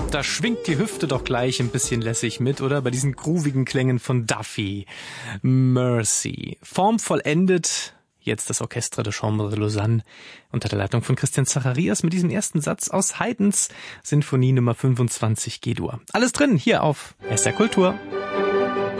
Da schwingt die Hüfte doch gleich ein bisschen lässig mit, oder? Bei diesen groovigen Klängen von Duffy. Mercy. Formvollendet. Jetzt das Orchestre de Chambre de Lausanne unter der Leitung von Christian Zacharias mit diesem ersten Satz aus Haydns Sinfonie Nummer 25 G-Dur. Alles drin hier auf SR Kultur.